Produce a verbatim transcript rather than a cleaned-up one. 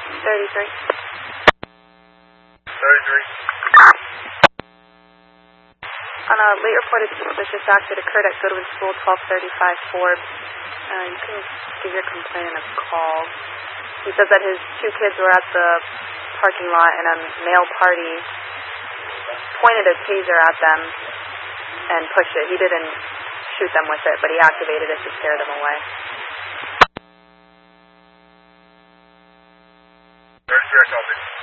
thirty-three. thirty-three. On a late reported suspicious act that occurred at Goodwin School, twelve thirty-five Forbes. Uh, you can give your complainant a call. He says that his two kids were at the parking lot and a male party pointed a taser at them and pushed it. He didn't shoot them with it, but he activated it to scare them away. thirty-three, I copy.